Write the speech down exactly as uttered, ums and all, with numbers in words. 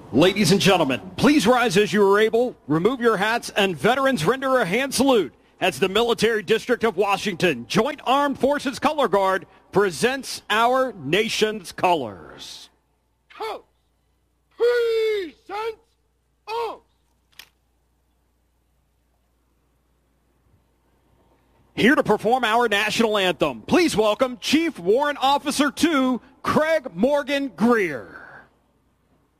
Ladies and gentlemen, please rise as you are able, remove your hats, and veterans render a hand salute as the Military District of Washington Joint Armed Forces Color Guard presents our nation's colors. House, present, arms. Here to perform our national anthem, please welcome Chief Warrant Officer two, Craig Morgan Greer.